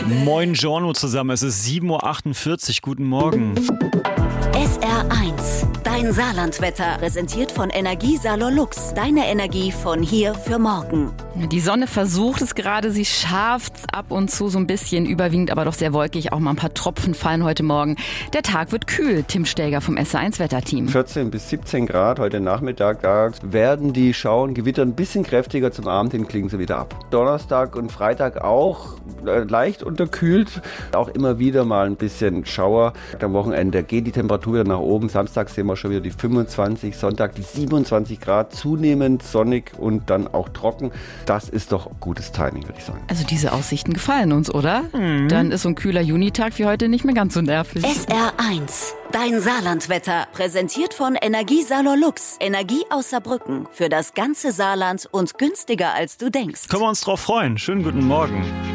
Moin Giorno zusammen, es ist 7.48 Uhr, guten Morgen. SR1, dein Saarlandwetter, präsentiert von Energiesalon Lux. Deine Energie von hier für morgen. Die Sonne versucht es gerade, sie schafft's ab und zu so ein bisschen, überwiegend aber doch sehr wolkig. Auch mal ein paar Tropfen fallen heute Morgen. Der Tag wird kühl. Tim Stäger vom SR1 Wetterteam. 14 bis 17 Grad heute Nachmittag, da werden die Schauer und Gewitter ein bisschen kräftiger, zum Abend hin klingen sie wieder ab. Donnerstag und Freitag auch leicht unterkühlt, auch immer wieder mal ein bisschen Schauer. Am Wochenende geht die Temperatur wieder nach oben. Samstag sehen wir schon wieder die 25, Sonntag die 27 Grad, zunehmend sonnig und dann auch trocken. Das ist doch gutes Timing, würde ich sagen. Also diese Aussichten gefallen uns, oder? Dann ist so ein kühler Junitag wie heute nicht mehr ganz so nervig. SR1, dein Saarlandwetter, präsentiert von Energiesalon Lux. Energie aus Saarbrücken für das ganze Saarland und günstiger als du denkst. Können wir uns drauf freuen. Schönen guten Morgen.